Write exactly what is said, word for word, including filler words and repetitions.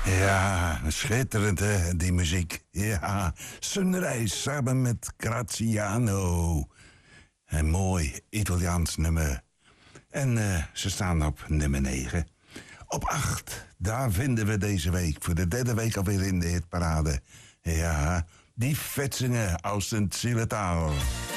Ja, schitterend hè, die muziek. Ja, Sunrise samen met Graziano. Een mooi Italiaans nummer. En uh, ze staan op nummer negen. Op acht, daar vinden we deze week voor de derde week alweer in de hitparade. Ja, die Vetsingen aus den Zillertal.